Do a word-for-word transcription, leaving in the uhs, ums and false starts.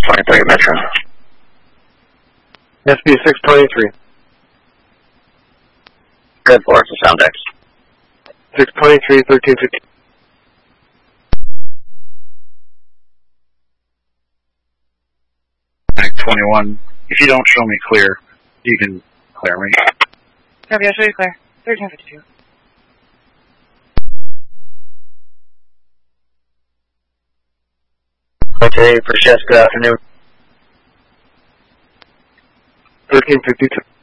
twenty-three Metro. S B six twenty-three. Good for us, the sound X. six twenty-three, thirteen fifty. twenty-one. If you don't show me clear, you can clear me. Copy, I'll show you clear. thirteen fifty-two. Okay, for chefs, good afternoon. thirteen fifty-two.